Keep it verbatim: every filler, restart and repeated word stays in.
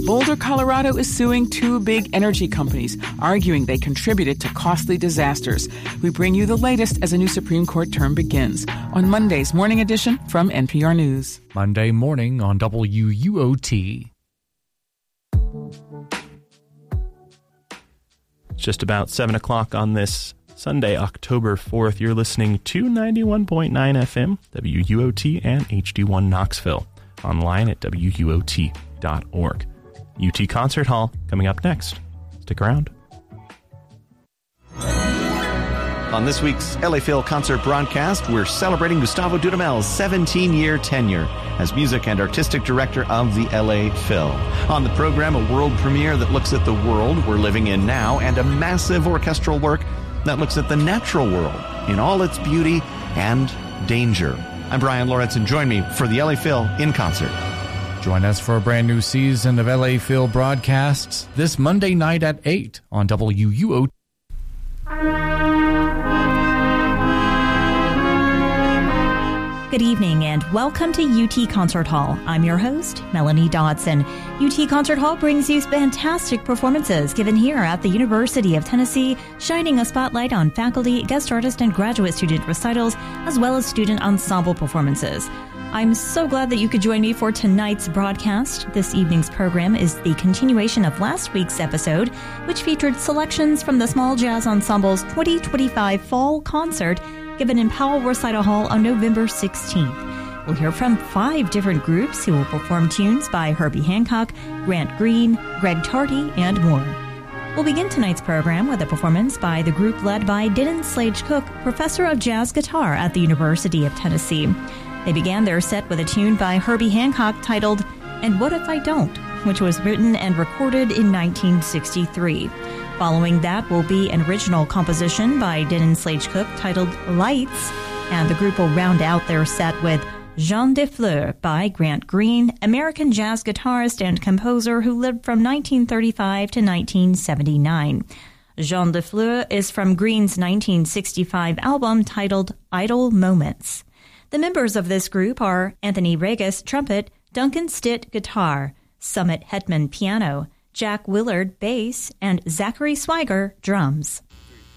Boulder, Colorado is suing two big energy companies, arguing they contributed to costly disasters. We bring you the latest as a new Supreme Court term begins on Monday's Morning Edition from N P R News. Monday morning on W U O T. It's just about seven o'clock on this Sunday, October fourth. You're listening to ninety-one point nine F M, W U O T, and H D one Knoxville. Online at W U O T dot org. U T Concert Hall coming up next. Stick around. On this week's L A Phil concert broadcast, we're celebrating Gustavo Dudamel's seventeen-year tenure as music and artistic director of the L A Phil. On the program, a world premiere that looks at the world we're living in now, and a massive orchestral work that looks at the natural world in all its beauty and danger. I'm Brian Lawrence, and join me for the L A Phil in concert. Join us for a brand new season of L A Phil broadcasts this Monday night at eight on W U O T. Good evening and welcome to U T Concert Hall. I'm your host, Melanie Dodson. U T Concert Hall brings you fantastic performances given here at the University of Tennessee, shining a spotlight on faculty, guest artist, and graduate student recitals, as well as student ensemble performances. I'm so glad that you could join me for tonight's broadcast. This evening's program is the continuation of last week's episode, which featured selections from the Small Jazz Ensemble's twenty twenty-five Fall Concert given in Powell Recital Hall on November sixteenth. We'll hear from five different groups who will perform tunes by Herbie Hancock, Grant Green, Greg Tardy, and more. We'll begin tonight's program with a performance by the group led by Dennon Slage Cook, professor of jazz guitar at the University of Tennessee. They began their set with a tune by Herbie Hancock titled, "And What If I Don't?", which was written and recorded in nineteen sixty-three. Following that will be an original composition by Dennon Slage Cook titled Lights, and the group will round out their set with Jean de Fleur by Grant Green, American jazz guitarist and composer who lived from nineteen thirty-five to nineteen seventy-nine. Jean de Fleur is from Green's nineteen sixty-five album titled Idle Moments. The members of this group are Anthony Regis, trumpet, Duncan Stitt, guitar, Summit Hetman, piano, Jack Willard, bass, and Zachary Swiger, drums.